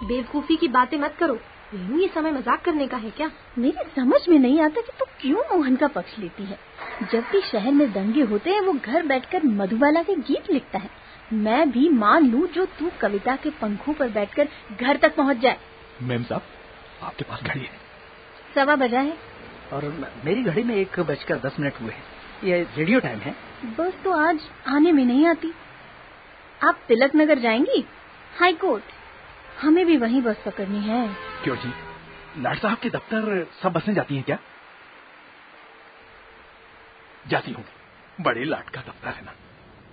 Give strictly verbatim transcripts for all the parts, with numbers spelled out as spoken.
बेवकूफी की बातें मत करो। रेनू, ये समय मजाक करने का है क्या? मेरी समझ में नहीं आता कि तू क्यों मोहन का पक्ष लेती है। जब भी शहर में दंगे होते हैं वो घर बैठकर मधुबाला के गीत लिखता है। मैं भी मान लूं जो तू कविता के पंखों पर बैठकर घर तक पहुंच जाए। मैम साहब, आपके पास घड़ी है? सवा बजा है और मेरी घड़ी में एक बजकर दस मिनट हुए हैं। ये रेडियो टाइम है। बस तो आज आने में नहीं आती। आप तिलक नगर जाएंगी? हाई कोर्ट, हमें भी वहीं बस पकड़नी है। क्यों जी, लाट साहब के दफ्तर सब बसें जाती हैं क्या? जाती होंगी, बड़े लाट का दफ्तर है ना।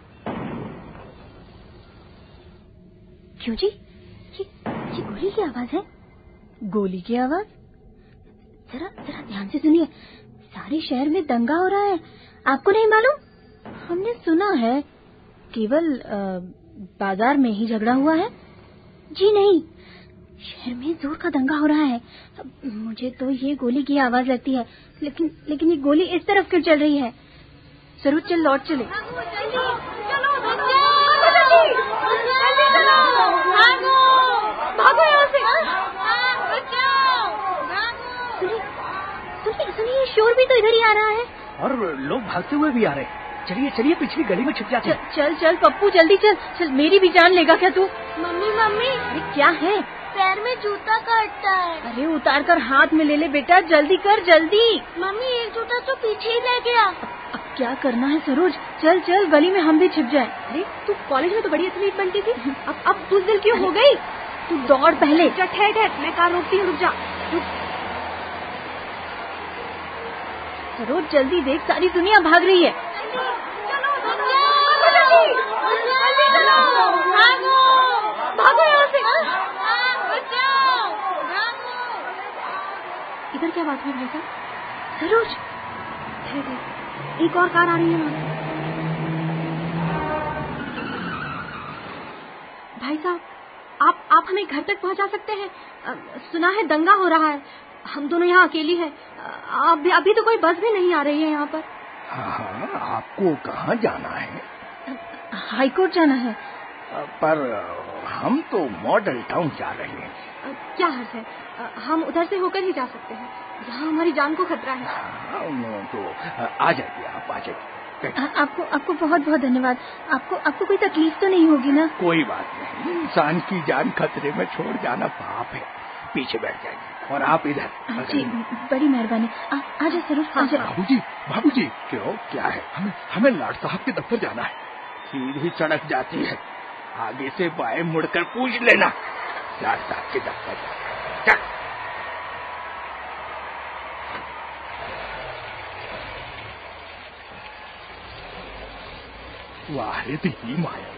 क्यों जी, ये, ये गोली की आवाज है? गोली की आवाज? जरा जरा ध्यान से सुनिए। सारे शहर में दंगा हो रहा है, आपको नहीं मालूम? हमने सुना है केवल बाजार में ही झगड़ा हुआ है। जी नहीं, शहर में जोर का दंगा हो रहा है। मुझे तो ये गोली की आवाज लगती है, लेकिन लेकिन ये गोली इस तरफ क्यों चल रही है? जरूर चल लौट चले। भागो यहाँ से। सुनिए सुनिए, शोर भी तो इधर ही आ रहा है और लोग भागते हुए भी आ रहे हैं। चलिए चलिए, पिछली गली में छिप जाते हैं। चल चल पप्पू, जल्दी चल चल। मेरी भी जान लेगा क्या तू? मम्मी मम्मी, अरे क्या है? पैर में जूता काटता है। अरे उतार कर हाथ में ले ले बेटा, जल्दी कर जल्दी। मम्मी, एक जूता तो पीछे ही रह गया। अब क्या करना है सरोज? चल चल, गली में हम भी छिप जाएं। अरे तू कॉलेज में तो बड़ी एथलीट बनती थी, अब अब बुज़दिल क्यों हो गई? तू दौड़ पहले। ठहर ठहर, मैं कार रोकती हूँ, रुक जा। सरोज जल्दी देख, सारी दुनिया भाग रही है। भागो यहाँ से। इधर क्या बात हुई भाई साहब? सरोज, एक और कार आ रही है वहाँ। भाई साहब, आप आप हमें घर तक पहुँचा सकते हैं? सुना है दंगा हो रहा है, हम दोनों यहाँ अकेली हैं। अभी अभी तो कोई बस भी नहीं आ रही है यहाँ पर। हाँ, आपको कहाँ जाना है? हाई कोर्ट जाना है। पर हम तो मॉडल टाउन जा रहे हैं। क्या हर्ज है, हम उधर से होकर ही जा सकते हैं, यहाँ हमारी जान को खतरा है। हाँ, तो आ जाइए, आप आ जाइए। आपको आपको बहुत बहुत धन्यवाद। आपको आपको कोई तकलीफ तो नहीं होगी ना? कोई बात नहीं, इंसान की जान खतरे में छोड़ जाना पाप है। पीछे बैठ जाइए और आप इधर। जी, बड़ी मेहरबानी। आजा सरोज, आजा। बाबूजी, बाबूजी, क्यों, क्या है? हमें हमें लाट साहब के दफ्तर जाना है। सीधी सड़क जाती है, आगे से बाएं मुड़कर पूछ लेना। लाट साहब के दफ्तर चल। वाह रे दी माया।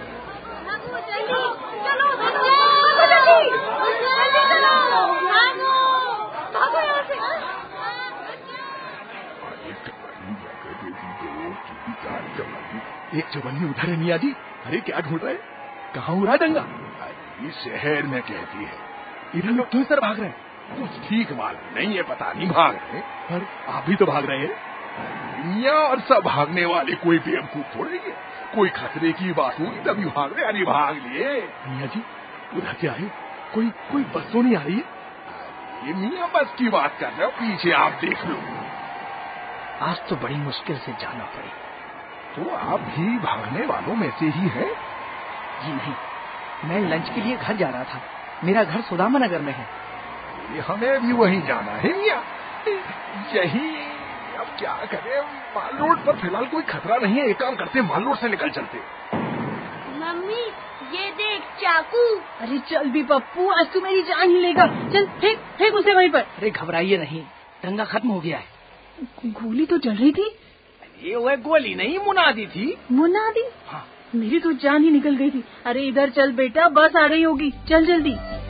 एक चौबन्नी उधर है मियाँ जी। अरे क्या ढूंढ रहे? कहाँ हो रहा दंगा? इस शहर में कहती है। इधर लोग क्यों सर भाग रहे हैं? कुछ ठीक मालूम नहीं है, पता नहीं भाग रहे, पर आप भी तो भाग रहे हैं मियाँ। और सब भागने वाले कोई बेवकूफ थोड़े है, कोई खतरे की बात हुई तभी भाग रहे। अरे भाग लिए मियाँ जी, उधर क्या है? कोई कोई बस तो नहीं आ रही है? ये मियाँ बस की बात कर रहे हो, पीछे आप देख लो। आज तो बड़ी मुश्किल से जाना पड़ी। तो आप भी भागने वालों में से ही हैं? जी नहीं, मैं लंच के लिए घर जा रहा था। मेरा घर सुदामा नगर में है। ये हमें भी वहीं जाना है मियाँ। यही, अब क्या करें, माल रोड पर फिलहाल कोई खतरा नहीं है। एक काम करते, माल रोड से निकल चलते। मम्मी, ये देख चाकू। अरे चल भी पप्पू, आज तू मेरी जान ही लेगा। चल फेंक फेंक उसे वहीं पर। अरे घबराइए नहीं, दंगा खत्म हो गया है। गोली तो जल रही थी। ये वो गोली नहीं, मुनादी थी। मुनादी? हाँ। मेरी तो जान ही निकल गई थी। अरे इधर चल बेटा, बस आ गई होगी, चल जल्दी।